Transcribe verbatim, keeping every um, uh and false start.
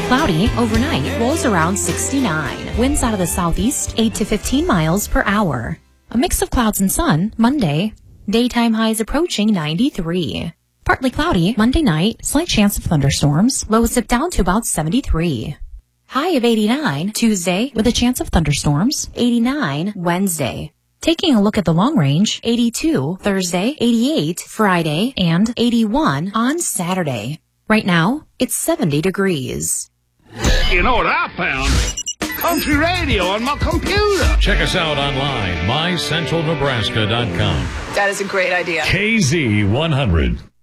cloudy. Overnight, lows around sixty-nine. Winds out of the southeast, eight to fifteen miles per hour. A mix of clouds and sun, Monday. Daytime highs approaching ninety-three. Partly cloudy, Monday night, slight chance of thunderstorms. Lows dip down to about seventy-three. High of eighty-nine, Tuesday, with a chance of thunderstorms. eighty-nine, Wednesday. Taking a look at the long range, eighty-two, Thursday, eighty-eight, Friday, and eighty-one on Saturday. Right now, it's seventy degrees. You know what I found? Country radio on my computer. Check us out online, my central nebraska dot com. That is a great idea. K Z one hundred.